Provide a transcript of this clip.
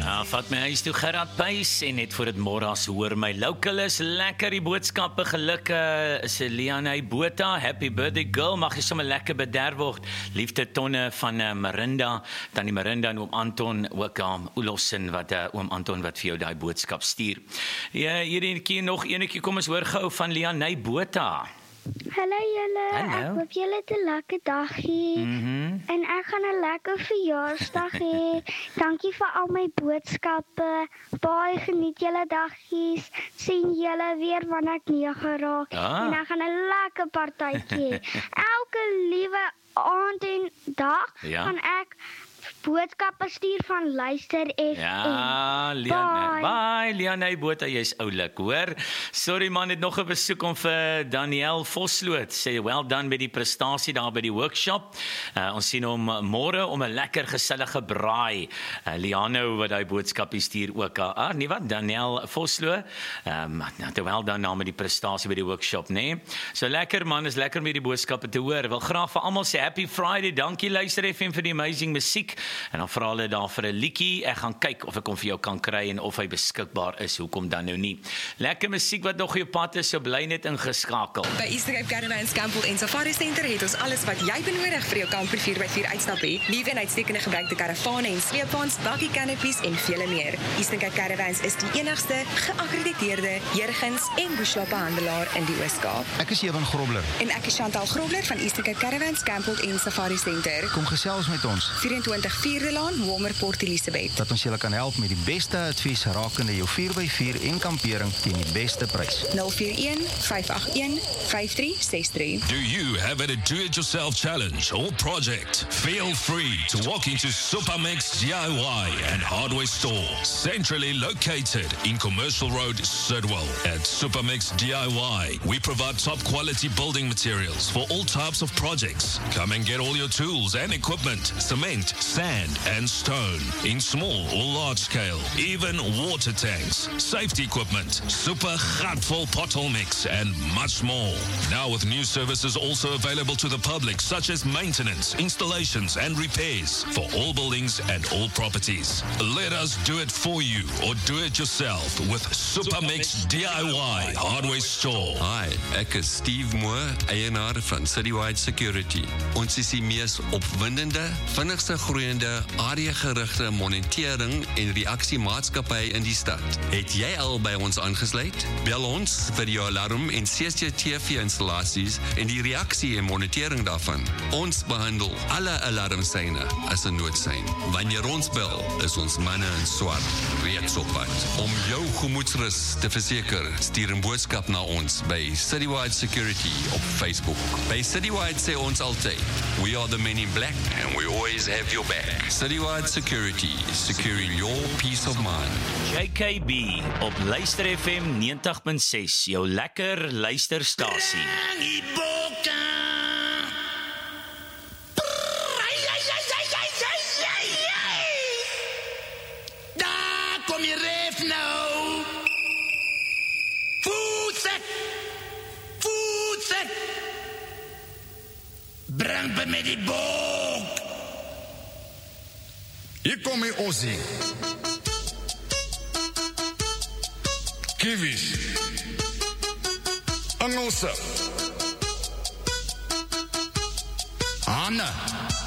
Vat my huis toe Gerard Pys en net voor dit môre hoor my local is lekker die boodskappe geluk is Liane Botha, happy birthday girl, mag jy sommer lekker bederf word. Liefde tonne van Marinda, dan die Marinda en oom Anton ook Oelofsen wat oom Anton wat vir jou daai boodskap stuur. Ja, hierdie keer nog enetjie, kom ons hoor gou van Liane Botha. Hallo julle, ek hoop julle het 'n lekker dag hê. En ek gaan 'n lekker verjaarsdag hê. Dankie vir al my boodskappe. Baie geniet julle dagies. Sien julle weer wanneer ek 9 raak. En ek gaan 'n lekker partytjie hê. Elke liewe aand en dag gaan ek boodskappe stuur van Luister FM. Ja, Liane. Bye, Liane Botha, jy's oulik, hoor. Sorry man, het nog 'n besoek om vir Daniel Vosloo. Sê well done met die prestasie daar by die workshop. Ons sien hom môre om 'n lekker gesellige braai. Liane wat daai boodskapie stuur ook. Nee wat, Daniel Vosloo. Well done nou met die prestasie by die workshop, nee. So lekker man, is lekker met die boodskappe te hoor. Wil graag vir almal sê happy Friday. Dankie Luister FM vir die amazing musiek. En dan vra hulle daar vir 'n liedjie. Ek gaan kyk of ek hom vir jou kan kry en of hy beskikbaar is. Hoekom dan nou nie? Lekker musiek wat nog op jou pad is, so bly net ingeskakel. By Eastern Cape Caravans Campbell en Safari Center het ons alles wat jy benodig vir jou kamper 4x4 uitstap hê. Nuwe en uitstekende gebruikte karavane en sleepwaens, bakkie canopies en vele meer. Eastern Cape Caravans is die enigste geakkrediteerde jurgens en bushlope handelaar in die Oos-Kaap. Ek is Ewan Grobler. En ek is Chantal Grobler van Eastern Cape Caravans Campbell en Safari Center. Kom gesels met ons. 24 Vierde Laan, Walmer, Port Elizabeth. Dat ons julle kan help met die beste advies rakende jou 4x4 en kampering teen die beste prys. 041-581-5363. Do you have a do-it-yourself challenge or project? Feel free to walk into Supermix DIY and Hardware Store, centrally located in Commercial Road, Sidwell. At Supermix DIY, we provide top-quality building materials for all types of projects. Come and get all your tools and equipment, cement, sand and stone, in small or large scale, even water tanks, safety equipment, super gatvol pothole mix and much more. Now with new services also available to the public such as maintenance, installations and repairs for all buildings and all properties. Let us do it for you or do it yourself with Supermix DIY Hardware Store. Hi, ek is Steve Moore, eienaar van Citywide Security. Ons is die mees opwindende, vinnigste groeiende, area-gerigte monitering en reaksiemaatskappy in die stad. Het jy al by ons aangesluit? Bel ons vir jou alarm en CCTV-installasies en die reaksie en monitering daarvan. Ons behandel alle alarmsyne as 'n noodsein. Wanneer ons bel, is ons manne in swart reeds op pad. Om jou gemoedsrus te verseker, stuur 'n boodskap na ons by Citywide Security op Facebook. By Citywide sê ons altyd, we are the men in black and we always have your back. Citywide Security, securing your peace of mind. JKB op Luister FM 90.6, jou lekker luisterstasie. Daar kom je reef nou. Voetzet. Breng me met die boek. Hier kom die Ossie. Kiwis. Engelse. Hanne.